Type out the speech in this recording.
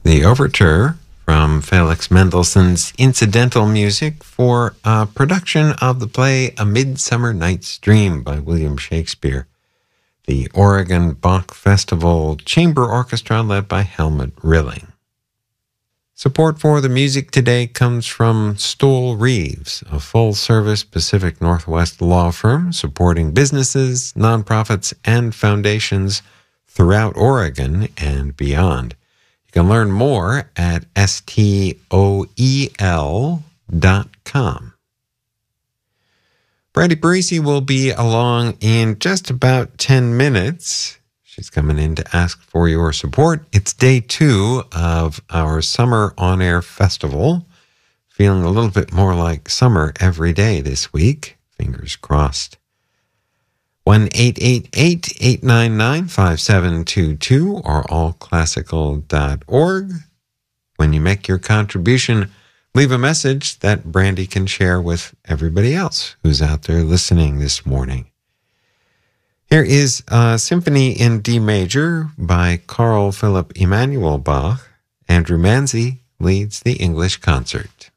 the overture from Felix Mendelssohn's incidental music for a production of the play A Midsummer Night's Dream by William Shakespeare. The Oregon Bach Festival Chamber Orchestra led by Helmut Rilling. Support for the music today comes from Stoll Reeves, a full-service Pacific Northwest law firm supporting businesses, nonprofits, and foundations throughout Oregon and beyond. You can learn more at stoel.com. Brandy Parisi will be along in just about 10 minutes. She's coming in to ask for your support. It's day 2 of our Summer On Air Festival. Feeling a little bit more like summer every day this week. Fingers crossed. 1-888-899-5722 or allclassical.org. When you make your contribution, leave a message that Brandy can share with everybody else who's out there listening this morning. Here is a Symphony in D Major by Carl Philipp Emanuel Bach. Andrew Manzi leads the English concert.